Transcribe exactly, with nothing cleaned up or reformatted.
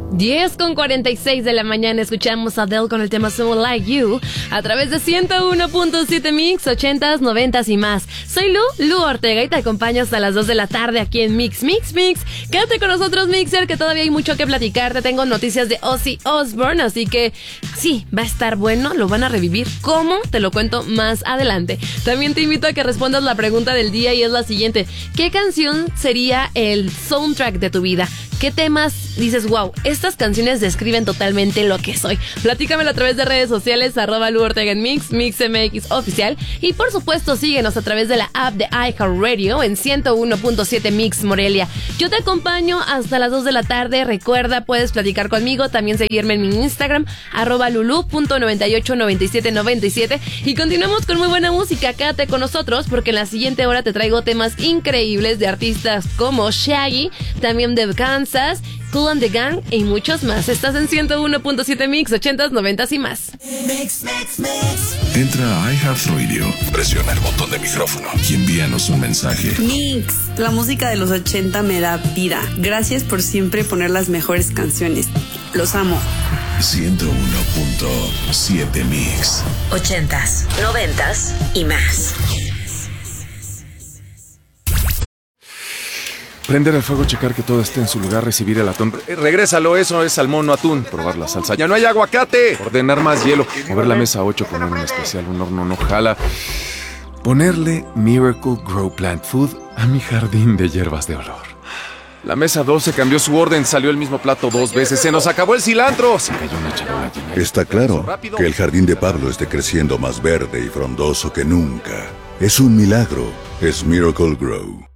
diez con cuarenta y seis de la mañana escuchamos a Adele con el tema Someone Like You a través de ciento uno punto siete Mix, ochentas, noventas y más. Soy Lu, Lu Ortega y te acompaño hasta las dos de la tarde aquí en Mix, Mix, Mix. Quédate con nosotros, Mixer, que todavía hay mucho que platicar. Te tengo noticias de Ozzy Osbourne, así que sí, va a estar bueno, lo van a revivir. ¿Cómo? Te lo cuento más adelante. También te invito a que respondas la pregunta del día y es la siguiente. ¿Qué canción sería el soundtrack de tu vida? ¿Qué temas dices, wow, estas canciones describen totalmente lo que soy? Platícamelo a través de redes sociales, arroba Lu Ortega en Mix, MixMX Oficial. Y por supuesto, síguenos a través de la app de iHeartRadio en ciento uno punto siete Mix Morelia. Yo te acompaño hasta las dos de la tarde. Recuerda, puedes platicar conmigo, también seguirme en mi Instagram, arroba lulu punto noventa y ocho noventa y siete noventa y siete. Y continuamos con muy buena música. Quédate con nosotros porque en la siguiente hora te traigo temas increíbles de artistas como Shaggy, también de Kansas, Kool and the Gang y muchos más. Estás en ciento uno punto siete Mix, ochentas, noventas y más. Mix, mix, mix. Entra a iHeartRadio, presiona el botón de micrófono y envíanos un mensaje. Mix, la música de los ochenta me da vida. Gracias por siempre poner las mejores canciones. Los amo. ciento uno punto siete Mix. Ochentas, noventas y más. Prender el fuego, checar que todo esté en su lugar, recibir el atún. Eh, regrésalo, eso es salmón o atún. Probar la salsa. ¡Ya no hay aguacate! Ordenar más hielo. Mover la mesa ocho, poner un especial, un horno no jala. Ponerle Miracle Grow Plant Food a mi jardín de hierbas de olor. La mesa doce cambió su orden, salió el mismo plato dos veces. ¡Se nos acabó el cilantro! Se cayó una charola llena. Está claro que el jardín de Pablo esté creciendo más verde y frondoso que nunca. Es un milagro. Es Miracle Grow.